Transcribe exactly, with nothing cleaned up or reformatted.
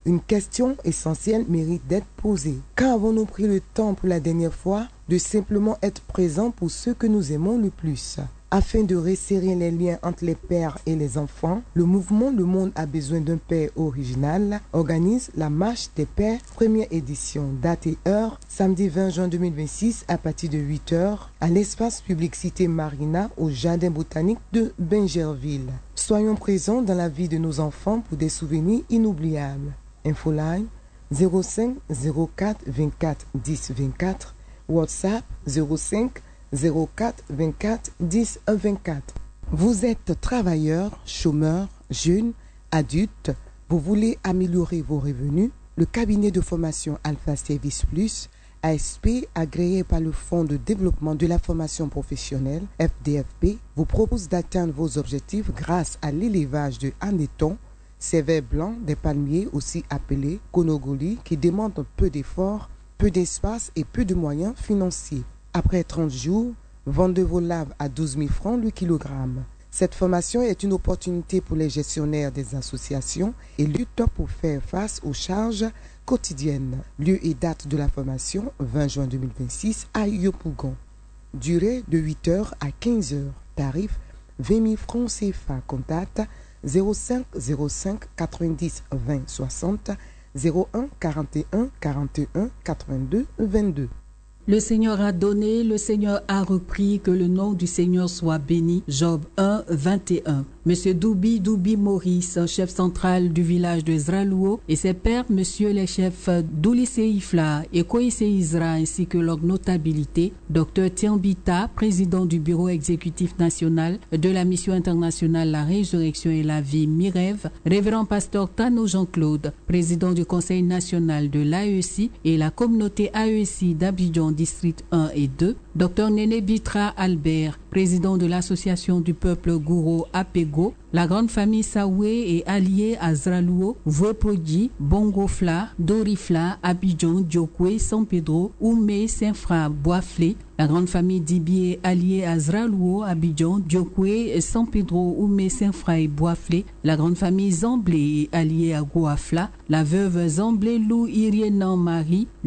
Une question essentielle mérite d'être posée. Quand avons-nous pris le temps pour la dernière fois de simplement être présents pour ceux que nous aimons le plus? Afin de resserrer les liens entre les pères et les enfants, le mouvement Le Monde a besoin d'un père original organise la Marche des Pères, première édition, date et heure, samedi vingt juin deux mille vingt-six à partir de huit heures, à l'espace public Cité Marina au Jardin botanique de Bingerville. Soyons présents dans la vie de nos enfants pour des souvenirs inoubliables. Infoline zéro cinq zéro quatre vingt-quatre dix vingt-quatre, WhatsApp zéro cinq zéro quatre vingt-quatre dix vingt-quatre. Vous êtes travailleur, chômeur, jeune, adulte, vous voulez améliorer vos revenus? Le cabinet de formation Alpha Service Plus, A S P, agréé par le Fonds de développement de la formation professionnelle, F D F P, vous propose d'atteindre vos objectifs grâce à l'élevage de hannetons, sévères blancs, des palmiers aussi appelés conogoli, qui demandent peu d'efforts, peu d'espace et peu de moyens financiers. Après trente jours, vendez vos laves à douze mille francs le kilogramme. Cette formation est une opportunité pour les gestionnaires des associations et lutte pour faire face aux charges quotidiennes. Lieu et date de la formation, vingt juin deux mille vingt-six à Yopougon. Durée de huit heures à quinze heures. Tarif vingt mille francs C F A. Contact zéro cinq zéro cinq quatre-vingt-dix vingt soixante, zéro un quarante et un quarante et un quatre-vingt-deux vingt-deux. Le Seigneur a donné, le Seigneur a repris, que le nom du Seigneur soit béni. Job un, vingt et un. Monsieur Doubi Doubi Maurice, chef central du village de Zralouo, et ses pairs, monsieur les chefs Doulissé Ifla et Koïsé Isra, ainsi que leur notabilité, docteur Tiambita, président du bureau exécutif national de la mission internationale La Résurrection et la Vie Mirève, révérend pasteur Tano Jean-Claude, président du conseil national de l'A E C I et la communauté A E C I d'Abidjan district un et deux, docteur Néné Bitra Albert, président de l'association du peuple Gouro Apego, la grande famille Saoué et alliée à Zralouo, Vouepodi, Bongofla, Dorifla, Abidjan, Diokwe, San Pedro, Oumé, Saint-Fra, Boisflé, la grande famille Dibi est alliée à Zralouo, Abidjan, Diokwe, San Pedro, Oumé, Saint-Fra et Boisflé, la grande famille Zamblé est alliée à Goafla, la veuve Zamblé Lou Irienan Marie,